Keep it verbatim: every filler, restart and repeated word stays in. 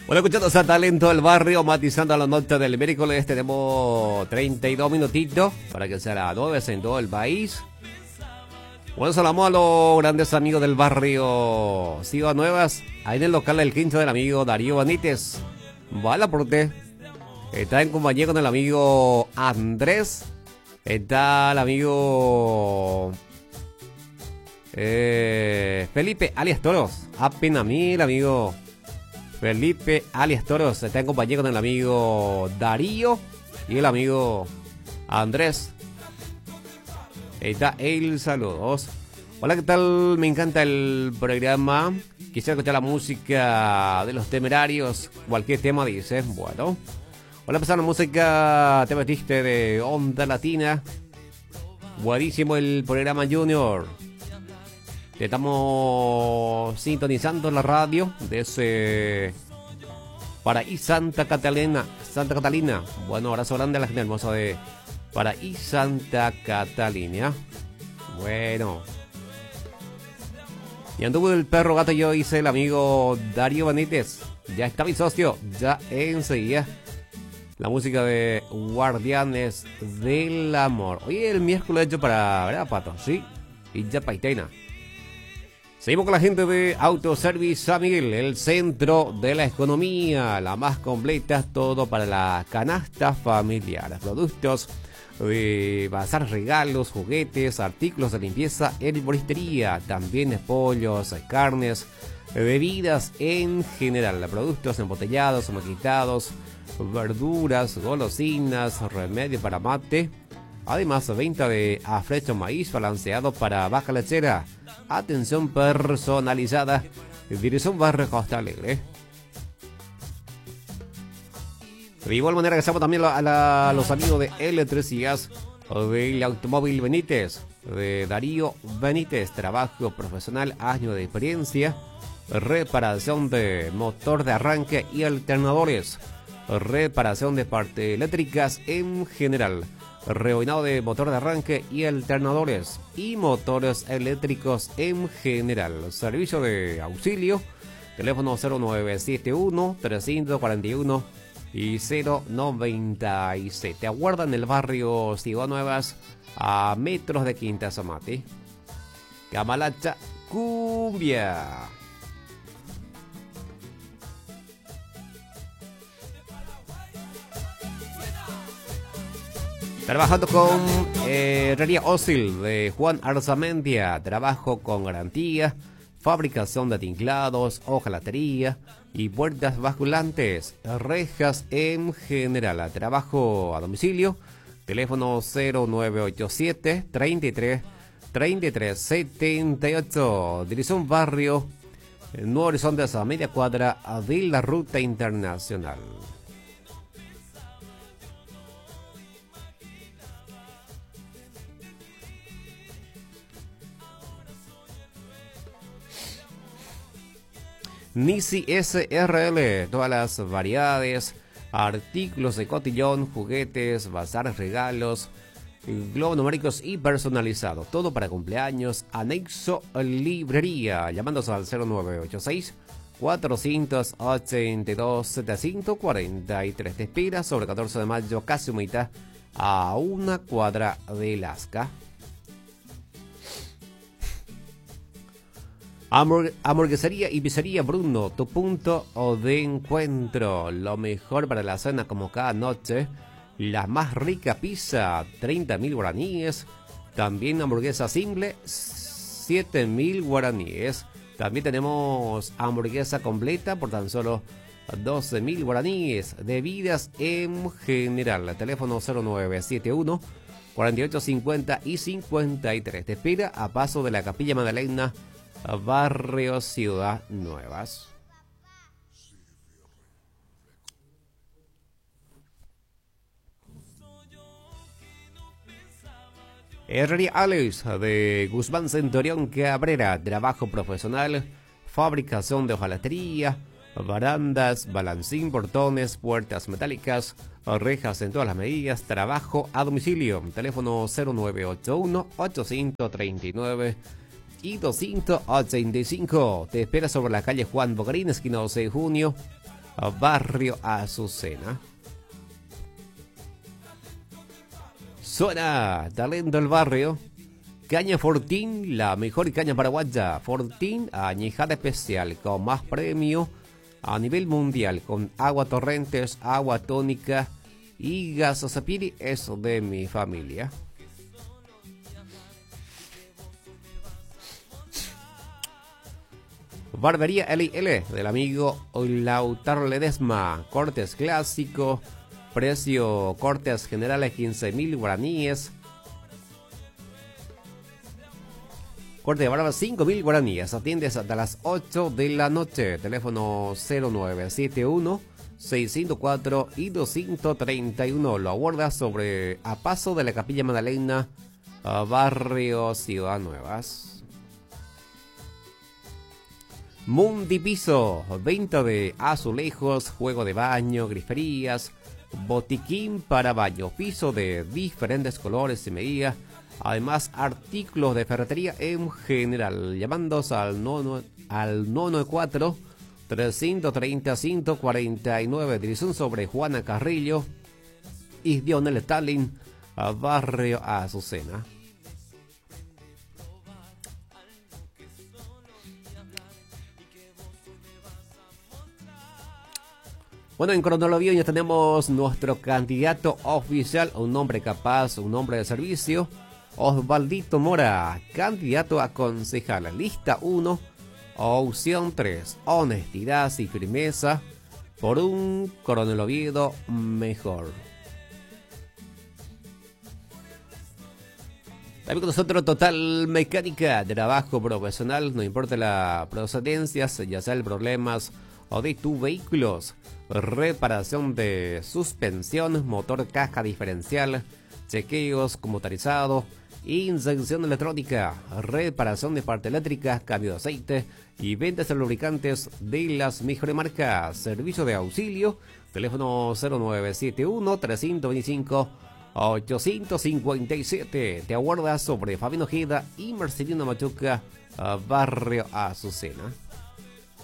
Bueno, escuchando a Talento del Barrio, matizando la nota del miércoles, tenemos treinta y dos minutitos para que sea las nueve en todo el país. Bueno, saludamos a los grandes amigos del barrio Ciudad Nuevas, ahí en el local del quinto del amigo Darío Benítez. Va la porte. Está en compañía con el amigo Andrés. Está el amigo eh, Felipe alias Toros. Apenas mil, amigo Felipe alias Toros. Está en compañía con el amigo Darío y el amigo Andrés. Ahí está el saludos. Hola, ¿qué tal? Me encanta el programa. Quisiera escuchar la música de Los Temerarios. Cualquier tema dice. Bueno. Hola, pasando música. Te metiste de Onda Latina. Buenísimo el programa Junior. Te estamos sintonizando en la radio de ese Paraí Santa Catalina. Santa Catalina. Bueno, abrazo grande a la gente hermosa de Paraí Santa Catalina. Bueno. Y anduvo el perro gato, yo hice el amigo Darío Benítez. Ya está mi socio. Ya enseguida. La música de Guardianes del Amor. Hoy es el miércoles hecho para, ¿verdad, Pato? Sí. Y ya paitena. Seguimos con la gente de Autoservice San Miguel, el centro de la economía, la más completa, todo para la canasta familiar. Productos de bazar, regalos, juguetes, artículos de limpieza, herboristería, también pollos, carnes, bebidas en general, productos embotellados, maquitados, verduras, golosinas, remedio para mate. Además, venta de afrecho maíz balanceado para vaca lechera. Atención personalizada. Dirección Barrio Costa Alegre. De igual manera que estamos también a, la, a los amigos de Electricidad del Automóvil Benítez, de Darío Benítez. Trabajo profesional, año de experiencia. Reparación de motor de arranque y alternadores. Reparación de partes eléctricas en general. Rebobinado de motor de arranque y alternadores y motores eléctricos en general. Servicio de auxilio. Teléfono cero nueve siete uno, trescientos cuarenta y uno y cero noventa y seis. Te aguardan en el barrio Ciudad Nuevas, a metros de Quinta Zamate. Camalacha Cumbia. Trabajando con eh, Herrería Ósil de Juan Arzamendia. Trabajo con garantía, fabricación de tinclados, hojalatería y puertas basculantes, rejas en general. Trabajo a domicilio. Teléfono cero nueve ocho siete, treinta y tres, treinta y tres, setenta y ocho. Dirección Barrio Nuevo Horizonte, a media cuadra de la Ruta Internacional. Nisi S R L, todas las variedades, artículos de cotillón, juguetes, bazares, regalos, globos numéricos y personalizados. Todo para cumpleaños, anexo librería. Llamándose al cero nueve ocho seis, cuatrocientos ochenta y dos, setecientos cuarenta y tres. Te espera sobre catorce de mayo, casi humita, a una cuadra de Lasca. Hamburg hamburguesería y pizzería Bruno, tu punto de encuentro. Lo mejor para la cena como cada noche. La más rica pizza, treinta mil guaraníes. También hamburguesa simple, siete mil guaraníes. También tenemos hamburguesa completa por tan solo doce mil guaraníes. Bebidas en general. Teléfono cero nueve siete uno, cuarenta y ocho cincuenta y cincuenta y tres. Te espera a paso de la Capilla Magdalena, Barrio Ciudad Nuevas. Herrería Alex de Guzmán Centurión Cabrera. Trabajo profesional, fabricación de hojalatería, barandas, balancín, portones, puertas metálicas, rejas en todas las medidas. Trabajo a domicilio. Teléfono cero nueve ocho uno, ochocientos treinta y nueve y doscientos ochenta y cinco. Te espera sobre la calle Juan Bogarín, esquina doce de junio, Barrio Azucena. Suena talento del barrio. Caña Fortín, la mejor caña paraguaya. Fortín, añejada especial, con más premio a nivel mundial, con agua Torrentes, agua tónica y Gasosapiri, es de mi familia. Barbería L y L del amigo Lautaro Ledesma. Cortes clásico. Precio cortes generales quince mil guaraníes. Corte de barba cinco mil guaraníes. Atiendes hasta las ocho de la noche. Teléfono cero nueve siete uno, seiscientos cuatro y doscientos treinta y uno. Lo abordas sobre a paso de la Capilla Magdalena, barrio Ciudad Nuevas. Mundipiso, venta de azulejos, juego de baño, griferías, botiquín para baño, piso de diferentes colores y medidas, además artículos de ferretería en general. Llamándos al nono al novecientos cuatro, trescientos treinta, ciento cuarenta y nueve, dirección sobre Juana Carrillo y Dionel Stalin, barrio Azucena. Bueno, en cronología ya tenemos nuestro candidato oficial, un hombre capaz, un hombre de servicio, Osvaldito Mora, candidato a concejal. Lista uno, opción tres, honestidad y firmeza por un Coronel Oviedo mejor. También con nosotros Total Mecánica, trabajo profesional, no importa la procedencia, ya sea el problemas o de tus vehículos, reparación de suspensión, motor, caja diferencial, chequeos computarizados, inyección electrónica, reparación de parte eléctrica, cambio de aceite y ventas de lubricantes de las mejores marcas. Servicio de auxilio, teléfono cero nueve siete uno, trescientos veinticinco, ochocientos cincuenta y siete. Te aguarda sobre Fabián Ojeda y Marcelino Machuca, barrio Azucena.